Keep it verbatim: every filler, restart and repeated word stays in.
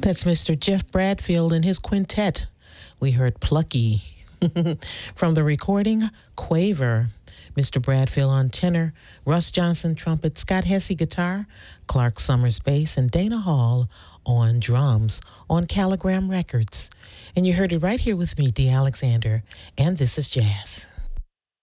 That's Mister Jeff Bradfield and his quintet. We heard Plucky. From the recording, Quaver. Mister Bradfield on tenor, Russ Johnson trumpet, Scott Hesse guitar, Clark Summers bass, and Dana Hall on drums on Caligram Records. And you heard it right here with me, Dee Alexander, and this is Jazz.